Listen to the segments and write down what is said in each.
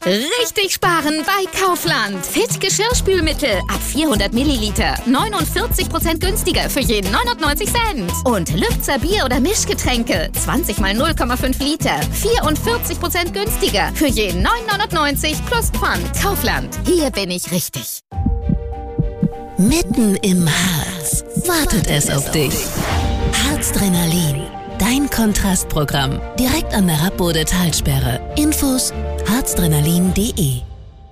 Richtig sparen bei Kaufland. Fit Geschirrspülmittel ab 400 Milliliter. 49% günstiger für jeden 99 Cent. Und Lübzer Bier- oder Mischgetränke. 20 mal 0,5 Liter. 44% günstiger für jeden 9,99 plus Pfand. Kaufland. Hier bin ich richtig. Mitten im Harz wartet es auf dich. Harzdrenalin. Dein Kontrastprogramm. Direkt an der Rappbode-Talsperre. Infos harzdrenalin.de.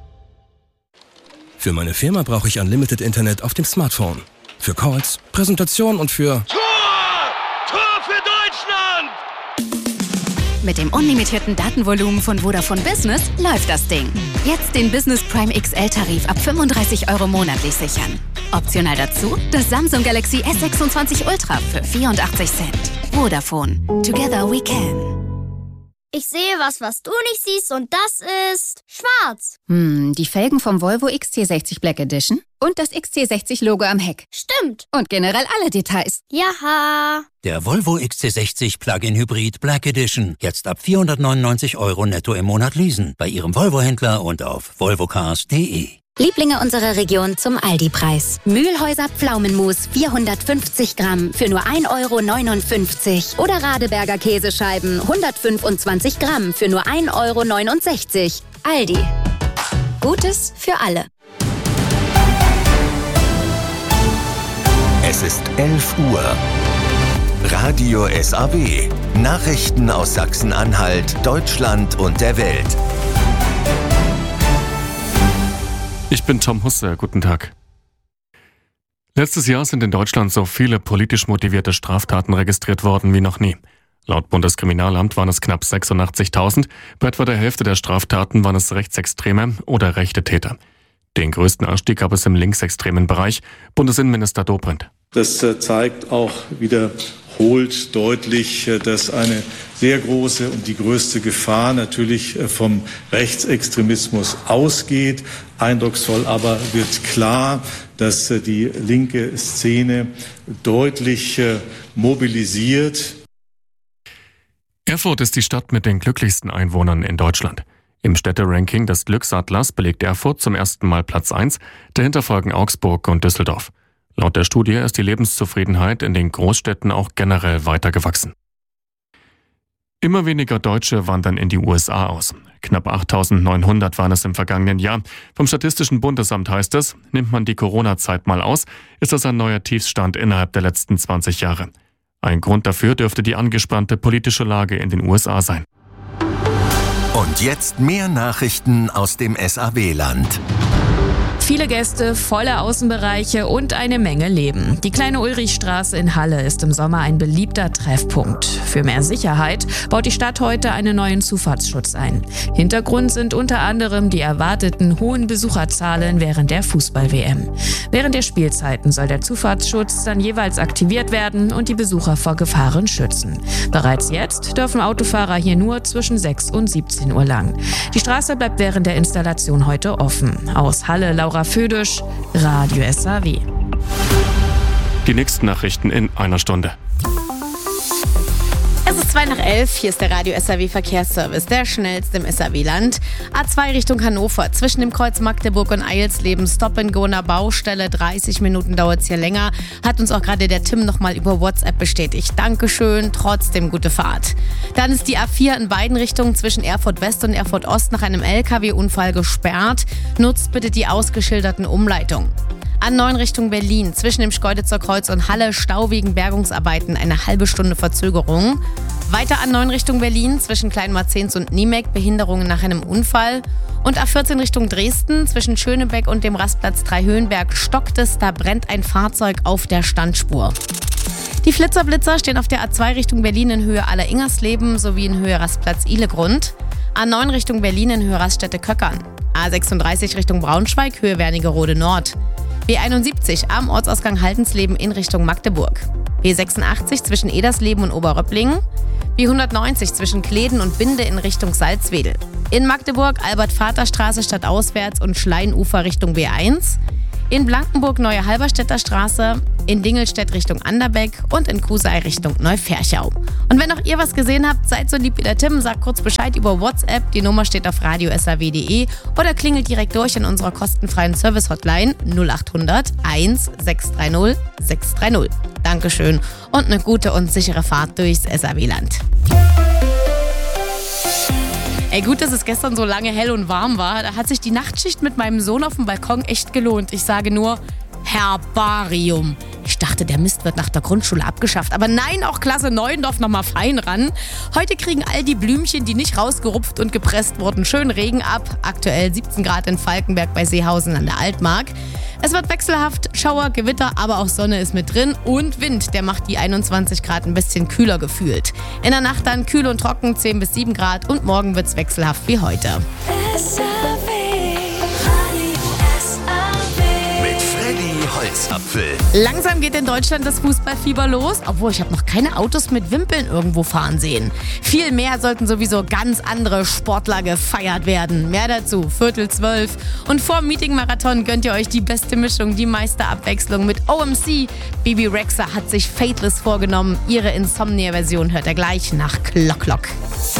Für meine Firma brauche ich Unlimited Internet auf dem Smartphone. Für Calls, Präsentation und für... Tor für Deutschland! Mit dem unlimitierten Datenvolumen von Vodafone Business läuft das Ding. Jetzt den Business Prime XL-Tarif ab 35 € monatlich sichern. Optional dazu das Samsung Galaxy S26 Ultra für 84 Cent. Vodafone. Together we can. Ich sehe was du nicht siehst und das ist schwarz. Die Felgen vom Volvo XC60 Black Edition und das XC60-Logo am Heck. Stimmt. Und generell alle Details. Jaha. Der Volvo XC60 Plug-in Hybrid Black Edition. Jetzt ab 499 € netto im Monat leasen. Bei Ihrem Volvo-Händler und auf volvocars.de. Lieblinge unserer Region zum Aldi-Preis. Mühlhäuser Pflaumenmus 450 Gramm für nur 1,59 € oder Radeberger Käsescheiben 125 Gramm für nur 1,69 €. Aldi. Gutes für alle. Es ist 11 Uhr. Radio SAW. Nachrichten aus Sachsen-Anhalt, Deutschland und der Welt. Ich bin Tom Husse, guten Tag. Letztes Jahr sind in Deutschland so viele politisch motivierte Straftaten registriert worden wie noch nie. Laut Bundeskriminalamt waren es knapp 86.000, bei etwa der Hälfte der Straftaten waren es rechtsextreme oder rechte Täter. Den größten Anstieg gab es im linksextremen Bereich, Bundesinnenminister Dobrindt. Das zeigt auch wiederholt deutlich, dass eine sehr große und die größte Gefahr natürlich vom Rechtsextremismus ausgeht. Eindrucksvoll aber wird klar, dass die linke Szene deutlich mobilisiert. Erfurt ist die Stadt mit den glücklichsten Einwohnern in Deutschland. Im Städteranking des Glücksatlas belegt Erfurt zum ersten Mal Platz 1, dahinter folgen Augsburg und Düsseldorf. Laut der Studie ist die Lebenszufriedenheit in den Großstädten auch generell weiter gewachsen. Immer weniger Deutsche wandern in die USA aus. Knapp 8.900 waren es im vergangenen Jahr. Vom Statistischen Bundesamt heißt es, nimmt man die Corona-Zeit mal aus, ist das ein neuer Tiefststand innerhalb der letzten 20 Jahre. Ein Grund dafür dürfte die angespannte politische Lage in den USA sein. Und jetzt mehr Nachrichten aus dem SAW-Land. Viele Gäste, volle Außenbereiche und eine Menge Leben. Die kleine Ulrichstraße in Halle ist im Sommer ein beliebter Treffpunkt. Für mehr Sicherheit baut die Stadt heute einen neuen Zufahrtsschutz ein. Hintergrund sind unter anderem die erwarteten hohen Besucherzahlen während der Fußball-WM. Während der Spielzeiten soll der Zufahrtsschutz dann jeweils aktiviert werden und die Besucher vor Gefahren schützen. Bereits jetzt dürfen Autofahrer hier nur zwischen 6 und 17 Uhr lang. Die Straße bleibt während der Installation heute offen. Aus Halle, Laura Födisch, Radio SAW. Die nächsten Nachrichten in einer Stunde. Es ist 11:02, hier ist der Radio SAW Verkehrsservice, der schnellste im SAW-Land. A2 Richtung Hannover, zwischen dem Kreuz Magdeburg und Eilsleben, Stop-and-Go einer Baustelle, 30 Minuten dauert es hier länger. Hat uns auch gerade der Tim nochmal über WhatsApp bestätigt. Dankeschön, trotzdem gute Fahrt. Dann ist die A4 in beiden Richtungen zwischen Erfurt West und Erfurt Ost nach einem LKW-Unfall gesperrt. Nutzt bitte die ausgeschilderten Umleitungen. A9 Richtung Berlin, zwischen dem Schkeuditzer Kreuz und Halle, Stau wegen Bergungsarbeiten, eine halbe Stunde Verzögerung. Weiter A9 Richtung Berlin, zwischen Kleinmarzens und Niemek, Behinderungen nach einem Unfall. Und A14 Richtung Dresden, zwischen Schönebeck und dem Rastplatz Dreihöhenberg stockt es, da brennt ein Fahrzeug auf der Standspur. Die Flitzer stehen auf der A2 Richtung Berlin in Höhe Aller-Ingersleben sowie in Höhe Rastplatz Ihlegrund. A9 Richtung Berlin in Höhe Raststätte Köckern. A36 Richtung Braunschweig, Höhe Wernigerode Nord. B71 am Ortsausgang Haltensleben in Richtung Magdeburg. B86 zwischen Edersleben und Oberröpplingen. B190 zwischen Kleden und Binde in Richtung Salzwedel. In Magdeburg Albert-Vater-Straße stadtauswärts und Schleinufer Richtung B1. In Blankenburg Neue Halberstädter Straße. in Dingelstedt Richtung Anderbeck und in Kusei Richtung Neuferchau. Und wenn auch ihr was gesehen habt, seid so lieb wie der Tim, sagt kurz Bescheid über WhatsApp. Die Nummer steht auf radiosaw.de oder klingelt direkt durch in unserer kostenfreien Service-Hotline 0800 1630 630. Dankeschön und eine gute und sichere Fahrt durchs SAW-Land. Ey, gut, dass es gestern so lange hell und warm war. Da hat sich die Nachtschicht mit meinem Sohn auf dem Balkon echt gelohnt. Ich sage nur Herbarium. Ich dachte, der Mist wird nach der Grundschule abgeschafft. Aber nein, auch Klasse 9 darf noch mal fein ran. Heute kriegen all die Blümchen, die nicht rausgerupft und gepresst wurden, schön Regen ab. Aktuell 17 Grad in Falkenberg bei Seehausen an der Altmark. Es wird wechselhaft, Schauer, Gewitter, aber auch Sonne ist mit drin. Und Wind, der macht die 21 Grad ein bisschen kühler gefühlt. In der Nacht dann kühl und trocken, 10 bis 7 Grad. Und morgen wird's wechselhaft wie heute. Holzapfel. Langsam geht in Deutschland das Fußballfieber los, obwohl ich habe noch keine Autos mit Wimpeln irgendwo fahren sehen. Viel mehr sollten sowieso ganz andere Sportler gefeiert werden. Mehr dazu, 11:45. Und vor dem Meeting-Marathon gönnt ihr euch die beste Mischung, die meiste Abwechslung mit OMC. Bibi Rexha hat sich Fateless vorgenommen. Ihre Insomnia-Version hört ihr gleich nach Clock Clock.